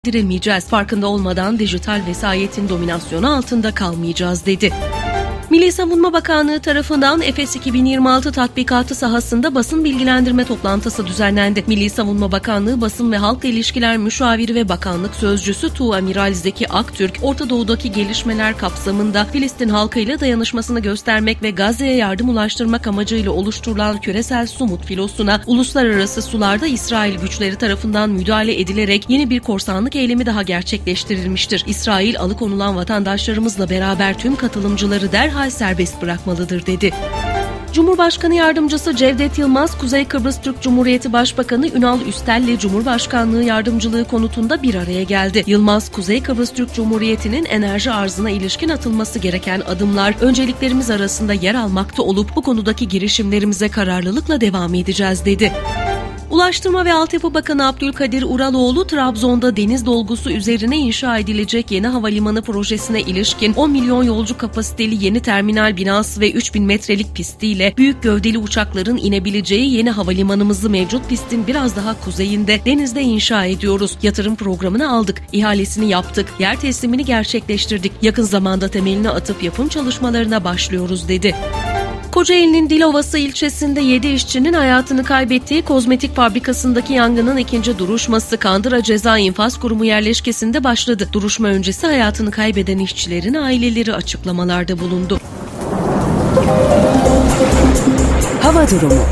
diremeyeceğiz. Farkında olmadan dijital vesayetin dominasyonu altında kalmayacağız dedi. Milli Savunma Bakanlığı tarafından Efes 2026 tatbikatı sahasında basın bilgilendirme toplantısı düzenlendi. Milli Savunma Bakanlığı Basın ve Halkla İlişkiler Müşaviri ve Bakanlık Sözcüsü Tuğamiral Zeki Aktürk, Orta Doğu'daki gelişmeler kapsamında Filistin halkıyla dayanışmasını göstermek ve Gazze'ye yardım ulaştırmak amacıyla oluşturulan küresel Sumut filosuna uluslararası sularda İsrail güçleri tarafından müdahale edilerek yeni bir korsanlık eylemi daha gerçekleştirilmiştir. İsrail alıkonulan vatandaşlarımızla beraber tüm katılımcıları derhal serbest bırakmalıdır dedi. Cumhurbaşkanı Yardımcısı Cevdet Yılmaz, Kuzey Kıbrıs Türk Cumhuriyeti Başbakanı Ünal Üstel'le Cumhurbaşkanlığı yardımcılığı konutunda bir araya geldi. Yılmaz, Kuzey Kıbrıs Türk Cumhuriyeti'nin enerji arzına ilişkin atılması gereken adımlar önceliklerimiz arasında yer almakta olup bu konudaki girişimlerimize kararlılıkla devam edeceğiz dedi. Ulaştırma ve Altyapı Bakanı Abdülkadir Uraloğlu, Trabzon'da deniz dolgusu üzerine inşa edilecek yeni havalimanı projesine ilişkin 10 milyon yolcu kapasiteli yeni terminal binası ve 3000 metrelik pistiyle büyük gövdeli uçakların inebileceği yeni havalimanımızı mevcut pistin biraz daha kuzeyinde denizde inşa ediyoruz. Yatırım programını aldık, ihalesini yaptık, yer teslimini gerçekleştirdik. Yakın zamanda temelini atıp yapım çalışmalarına başlıyoruz dedi. Kocaeli'nin Dilovası ilçesinde 7 işçinin hayatını kaybettiği kozmetik fabrikasındaki yangının ikinci duruşması Kandıra Ceza İnfaz Kurumu yerleşkesinde başladı. Duruşma öncesi hayatını kaybeden işçilerin aileleri açıklamalarda bulundu. Hava durumu.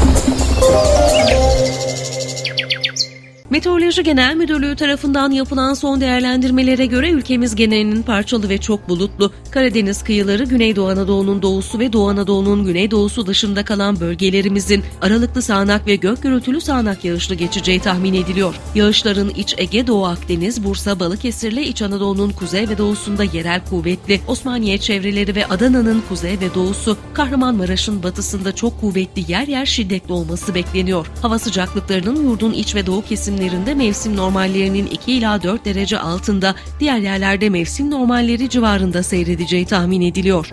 Meteoroloji Genel Müdürlüğü tarafından yapılan son değerlendirmelere göre ülkemiz genelinin parçalı ve çok bulutlu. Karadeniz kıyıları, Güneydoğu Anadolu'nun doğusu ve Doğu Anadolu'nun güneydoğusu dışında kalan bölgelerimizin aralıklı sağanak ve gök gürültülü sağanak yağışlı geçeceği tahmin ediliyor. Yağışların İç Ege, Doğu Akdeniz, Bursa, Balıkesir ile İç Anadolu'nun kuzey ve doğusunda yerel kuvvetli, Osmaniye çevreleri ve Adana'nın kuzey ve doğusu, Kahramanmaraş'ın batısında çok kuvvetli yer yer şiddetli olması bekleniyor. Hava sıcaklıklarının yurdun iç ve doğu kesimlerinde mevsim normallerinin 2 ila 4 derece altında, diğer yerlerde mevsim normalleri civarında seyredeceği tahmin ediliyor.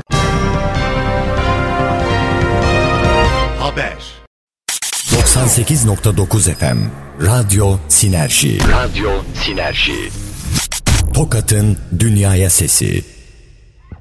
Haber 98.9 FM Radyo Sinerji. Radyo Sinerji. Tokat'ın dünyaya sesi.